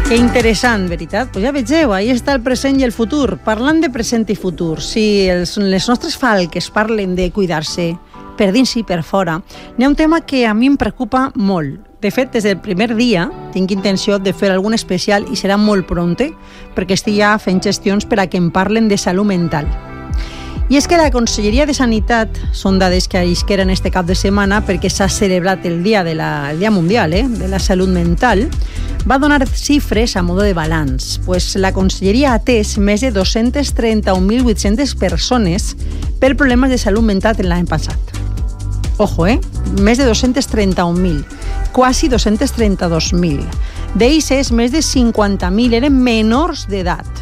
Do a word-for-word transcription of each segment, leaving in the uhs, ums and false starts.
Que interessant, veritat? Pues ja vegeu, ahí està el present i el futur. Parlant de present i futur, si els, les nostres falques parlen de cuidar-se per dins i per fora, n'hi ha un tema que a mi em preocupa molt. De fet, des del primer dia tinc intenció de fer algun especial i serà molt pronte, perquè estic ja fent gestions per a que em parlen de salut mental. I és que la Conselleria de Sanitat, són dades que isqueren este cap de setmana perquè s'ha celebrat el Dia, de la, el dia Mundial eh, de la Salut Mental, va donar xifres a modo de balanç. Pues la Conselleria ha atès més de dos-cents trenta-un mil vuit-centes persones per problemes de salut mental l'any passat. Ojo, eh? Més de dos-cents trenta-un mil, quasi dos-cents trenta-dos mil. D'ells, més de cinquanta mil eren menors d'edat.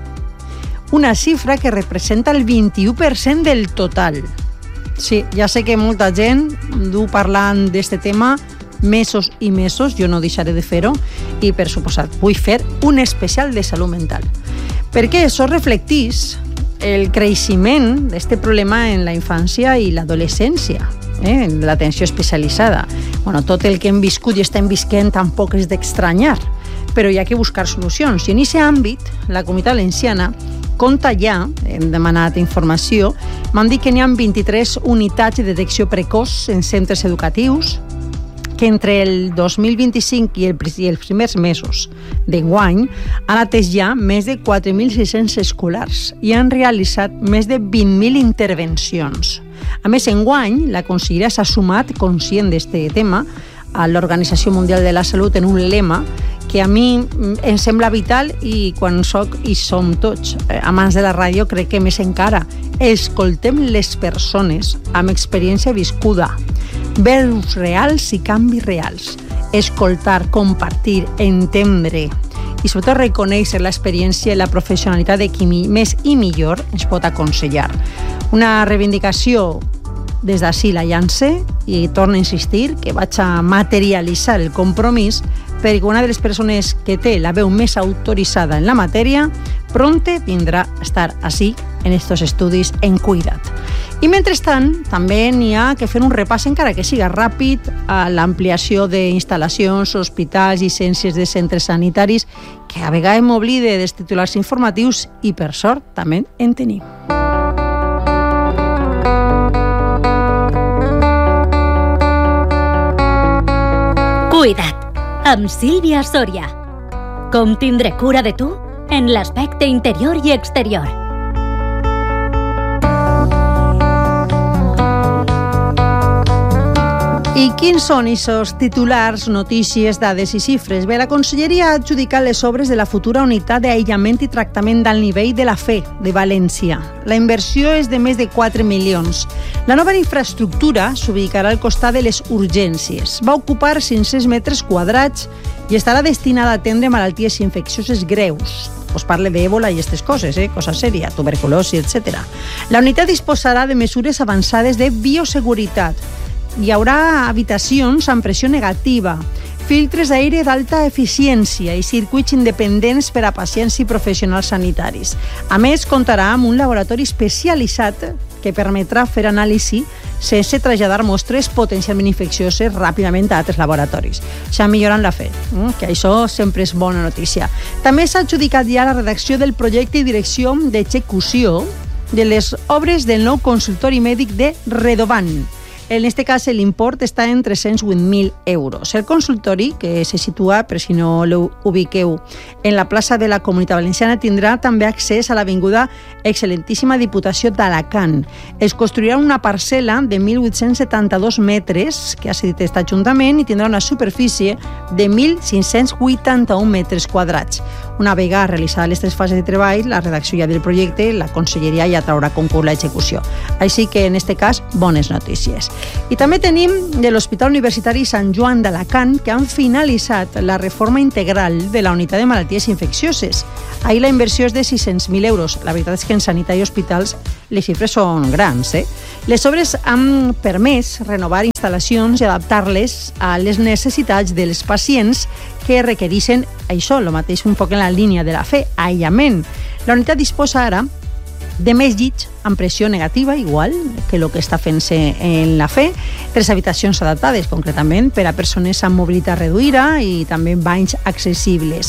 Una xifra que representa el vint-i-u per cent del total. Sí, ja sé que molta gent du parlant d'este tema mesos i mesos, jo no deixaré de fer-ho, i per suposat vull fer un especial de salut mental. Perquè això reflecteix el creixement d'este problema en la infància i l'adolescència, eh, en l'atenció especialitzada. Bueno, tot el que hem viscut i estem visquent tampoc és d'estranyar, però hi ha que buscar solucions. I en aquest àmbit, la Comunitat Valenciana compta ja, hem demanat informació, m'han dit que n'hi ha vint-i-tres unitats de detecció precoç en centres educatius, que entre el dos mil vint-i-cinc i, el, i els primers mesos d'enguany han atès ja més de quatre mil sis-cents escolars i han realitzat més de vint mil intervencions. A més, enguany, la Conselleria s'ha sumat, conscient d'este tema, a l'Organització Mundial de la Salut en un lema que a mi em sembla vital i quan soc i som tots amants de la ràdio crec que més encara. Escoltem les persones amb experiència viscuda, veus reals i canvis reals. Escoltar, compartir, entendre i sobretot reconèixer l'experiència i la professionalitat de qui més i millor ens pot aconsellar. Una reivindicació des d'ací la llance i torno a insistir que vaig a materialitzar el compromís perquè una de les persones que té la veu més autoritzada en la matèria pronte vindrà a estar així en estos estudis en Cuida't. I mentrestant també n'hi ha que fer un repàs encara que siga ràpid a l'ampliació d'instal·lacions, hospitals i llicències de centres sanitaris que a vegades m'oblide dels titulars informatius i per sort també en tenim. Cuida't, amb Sílvia Sòria. Com tindré cura de tu en l'aspecte interior i exterior. I quins són aquests titulars, notícies, dades i xifres? Bé, la Conselleria ha adjudicat les obres de la futura unitat d'aïllament i tractament d'alt nivell de la F E de València. La inversió és de més de quatre milions. La nova infraestructura s'ubicarà al costat de les urgències. Va ocupar cinc-cents metres quadrats i estarà destinada a atendre malalties infeccioses greus. Us parle d'èbola i aquestes coses, eh? Cosa sèria, tuberculosi, etcètera. La unitat disposarà de mesures avançades de bioseguretat. Hi haurà habitacions amb pressió negativa, filtres d'aire d'alta eficiència i circuits independents per a pacients i professionals sanitaris. A més, comptarà amb un laboratori especialitzat que permetrà fer anàlisi sense traslladar mostres potencialment infeccioses ràpidament a altres laboratoris. S'ha millorat la fe, que això sempre és bona notícia. També s'ha adjudicat ja la redacció del projecte i direcció d'execució de les obres del nou consultori mèdic de Redovan. En aquest cas, l'import està en tres-cents vuit mil euros. El consultori, que se situa, per si no l'ubiqueu, en la plaça de la Comunitat Valenciana, tindrà també accés a l'avinguda Excel·lentíssima Diputació d'Alacant. Es construirà una parcel·la de mil vuit-cents setanta-dos metres, que ha cedit aquest Ajuntament, i tindrà una superfície de mil cinc-cents vuitanta-un metres quadrats. Una vegada realitzada les tres fases de treball, la redacció ja del projecte, la Conselleria ja traurà a concurs l'execució. Així que, en aquest cas, bones notícies. I també tenim de l'Hospital Universitari Sant Joan d'Alacant que han finalitzat la reforma integral de la unitat de malalties infeccioses. Ahir la inversió és de sis-cents mil euros. La veritat és que en sanitat i hospitals les xifres són grans. Eh? Les obres han permès renovar instal·lacions i adaptar-les a les necessitats dels pacients que requereixen això, el mateix un poc en la línia de la F E, aïllament. La unitat disposa ara de més llits amb pressió negativa, igual que el que està fent-se en la F E, tres habitacions adaptades concretament per a persones amb mobilitat reduïda i també banys accessibles.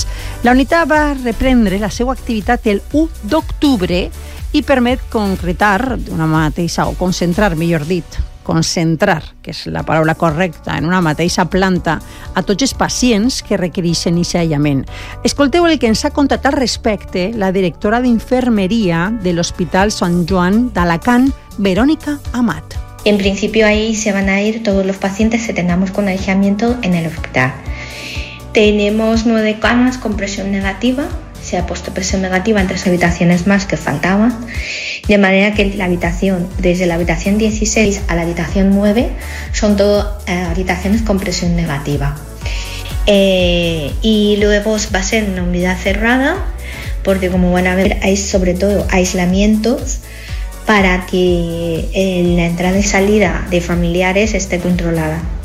La unitat va reprendre la seva activitat el u d'octubre i permet concretar d'una mateixa, o concentrar, millor dit, concentrar, que és la paraula correcta, en una mateixa planta, a tots els pacients que requereixen aquest aïllament. Escolteu el que ens ha contat al respecte la directora d'infermeria de l'Hospital Sant Joan d'Alacant, Verónica Amat. En principio ahí se van a ir todos los pacientes que tengamos con aislamiento en el hospital. Tenemos nueve camas con presión negativa, se ha puesto presión negativa en tres habitaciones más que faltaban, de manera que la habitación, desde la habitación dieciséis a la habitación nueve, son todas eh, habitaciones con presión negativa. Eh, y luego va a ser una unidad cerrada, porque como van a ver, hay sobre todo aislamientos para que eh, la entrada y salida de familiares esté controlada.